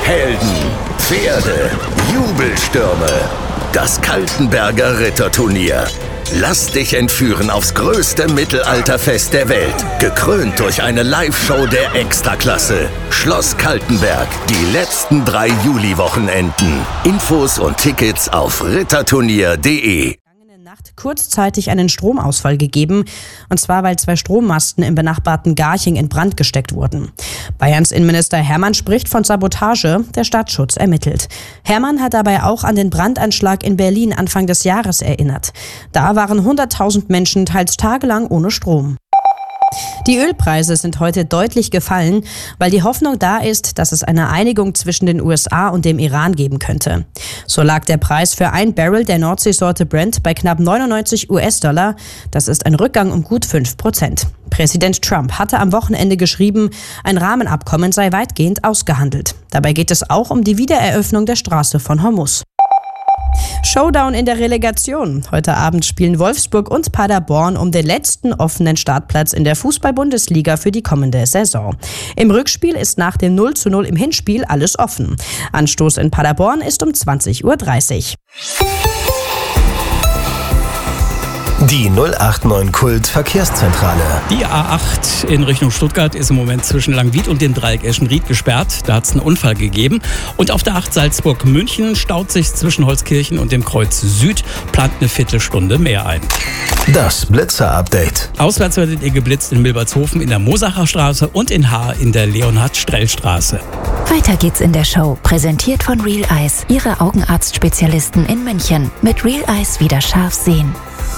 Helden, Pferde, Jubelstürme. Das Kaltenberger Ritterturnier. Lass dich entführen aufs größte Mittelalterfest der Welt. Gekrönt durch eine Live-Show der Extraklasse. Schloss Kaltenberg. Die letzten 3 Juli-Wochenenden. Infos und Tickets auf ritterturnier.de. Nacht kurzzeitig einen Stromausfall gegeben, und zwar weil 2 Strommasten im benachbarten Garching in Brand gesteckt wurden. Bayerns Innenminister Hermann spricht von Sabotage, der Staatsschutz ermittelt. Hermann hat dabei auch an den Brandanschlag in Berlin Anfang des Jahres erinnert. Da waren 100.000 Menschen teils tagelang ohne Strom. Die Ölpreise sind heute deutlich gefallen, weil die Hoffnung da ist, dass es eine Einigung zwischen den USA und dem Iran geben könnte. So lag der Preis für ein Barrel der Nordseesorte Brent bei knapp 99 US-Dollar. Das ist ein Rückgang um gut 5%. Präsident Trump hatte am Wochenende geschrieben, ein Rahmenabkommen sei weitgehend ausgehandelt. Dabei geht es auch um die Wiedereröffnung der Straße von Hormuz. Showdown in der Relegation. Heute Abend spielen Wolfsburg und Paderborn um den letzten offenen Startplatz in der Fußball-Bundesliga für die kommende Saison. Im Rückspiel ist nach dem 0:0 im Hinspiel alles offen. Anstoß in Paderborn ist um 20:30 Uhr. Die 089 Kult Verkehrszentrale. Die A8 in Richtung Stuttgart ist im Moment zwischen Langwied und dem Dreieck Eschenried gesperrt. Da hat es einen Unfall gegeben. Und auf der 8 Salzburg-München staut sich zwischen Holzkirchen und dem Kreuz Süd, plant eine Viertelstunde mehr ein. Das Blitzer-Update. Auswärts werdet ihr geblitzt in Milbertshofen in der Mosacher Straße und in Haar in der Leonhard-Strell-Straße. Weiter geht's in der Show. Präsentiert von Real Eyes, Ihre Augenarztspezialisten in München. Mit Real Eyes wieder scharf sehen.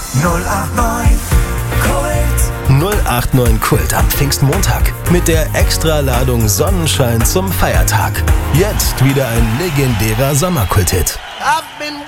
089 Kult am Pfingstmontag mit der Extraladung Sonnenschein zum Feiertag. Jetzt wieder ein legendärer Sommerkult-Hit.